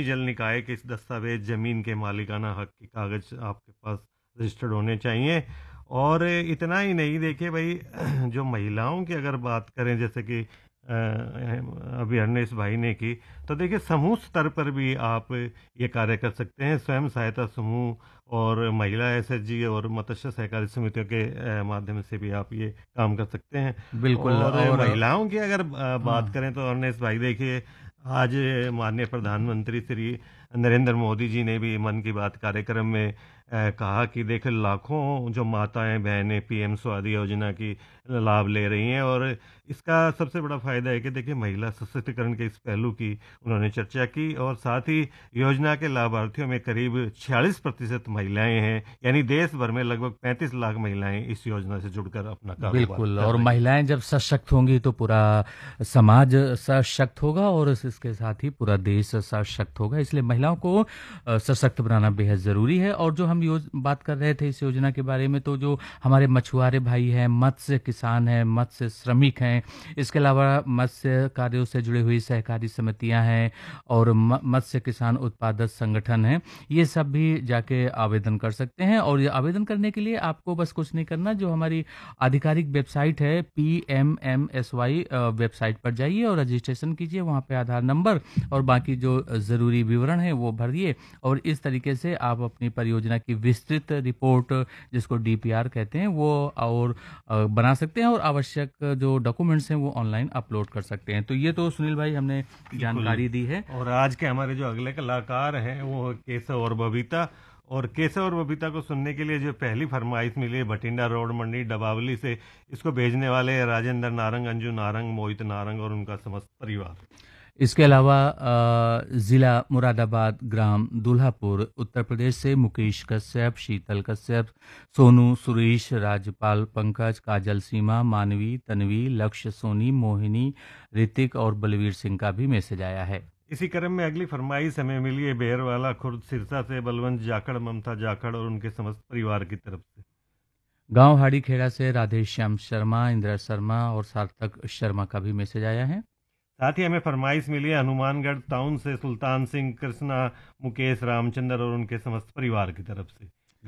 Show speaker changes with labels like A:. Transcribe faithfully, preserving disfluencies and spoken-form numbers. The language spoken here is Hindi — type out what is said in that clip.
A: जल निकाय के इस दस्तावेज जमीन के मालिकाना हक के कागज आपके पास रजिस्टर्ड होने चाहिए। और इतना ही नहीं, देखिए भाई जो महिलाओं की अगर बात करें, जैसे कि अ, अभी हरनेश भाई ने की, तो देखिए समूह स्तर पर भी आप ये कार्य कर सकते हैं। स्वयं सहायता समूह और महिला एसएचजी और मत्स्य सहकारी समितियों के अ, माध्यम से भी आप ये काम कर सकते हैं।
B: बिल्कुल।
A: और
B: और
A: महिलाओं की अगर अ, बात
B: हाँ।
A: करें तो हरनेश भाई देखिए, आज माननीय प्रधानमंत्री श्री नरेंद्र मोदी जी ने भी मन की बात कार्यक्रम में अ, कहा कि देखिए लाखों जो माताएं बहनें पीएम स्वादी योजना की लाभ ले रही हैं, और इसका सबसे बड़ा फायदा है कि देखिए महिला सशक्तिकरण के इस पहलू की उन्होंने चर्चा की। और साथ ही योजना के लाभार्थियों में करीब छियालीस प्रतिशत महिलाएं हैं, यानी देश भर में लगभग पैंतीस लाख महिलाएं इस योजना से जुड़कर अपना कारोबार
B: बिल्कुल।
A: कर
B: और
A: रही हैं।
B: महिलाएं जब सशक्त होंगी तो पूरा समाज सशक्त होगा और इस- इसके साथ ही पूरा देश सशक्त होगा। इसलिए महिलाओं को अ, सशक्त बनाना बेहद ज़रूरी है। और जो हम योज बात कर रहे थे इस योजना के बारे में, तो जो हमारे मछुआरे भाई हैं, मत्स्य किसान हैं, मत्स्य श्रमिक हैं, इसके अलावा मत्स्य कार्यों से जुड़ी हुई सहकारी समितियां हैं और म- मत्स्य किसान उत्पादक संगठन हैं, ये सब भी जाके आवेदन कर सकते हैं। और ये आवेदन करने के लिए आपको बस कुछ नहीं करना, जो हमारी आधिकारिक वेबसाइट है P M M S Y website पर जाइए और रजिस्ट्रेशन कीजिए। वहाँ पे आधार नंबर और बाकी जो ज़रूरी विवरण है वो भरिए, और इस तरीके से आप अपनी परियोजना की विस्तृत रिपोर्ट, जिसको डी पी आर कहते हैं, वो और अ, बना सकते हैं, और आवश्यक जो डॉक्यूमेंट्स हैं वो ऑनलाइन अपलोड कर सकते हैं। तो ये तो सुनील भाई हमने
A: बिल्कुल।
B: जानकारी दी है।
A: और आज के हमारे जो अगले कलाकार हैं वो केशव और बबीता। और केशव और बबीता को सुनने के लिए जो पहली फरमाइश मिली है भटिंडा रोड मंडी डबावली से, इसको भेजने वाले हैं राजेंद्र नारंग, अंजू नारंग, मोहित नारंग और उनका समस्त परिवार।
B: इसके अलावा अ, जिला मुरादाबाद, ग्राम दुल्हापुर, उत्तर प्रदेश से मुकेश कश्यप, शीतल कश्यप, सोनू, सुरेश, राजपाल, पंकज, काजल, सीमा, मानवी, तन्वी, लक्ष्य, सोनी, मोहिनी, ऋतिक और बलवीर सिंह का भी मैसेज आया है।
A: इसी क्रम में अगली फरमाइश हमें मिली है बेहरवाला खुर्द सिरसा से बलवंत जाखड़, ममता जाखड़ और उनके समस्त परिवार की तरफ से।
B: गांव हाड़ी खेड़ा से राधे श्याम शर्मा, इंदिरा शर्मा और सार्थक शर्मा का भी मैसेज आया है।
A: साथ ही हमें फरमाइश मिली है हनुमानगढ़ टाउन से सुल्तान सिंह, कृष्णा, मुकेश, रामचंद्र और उनके समस्त परिवार की तरफ से।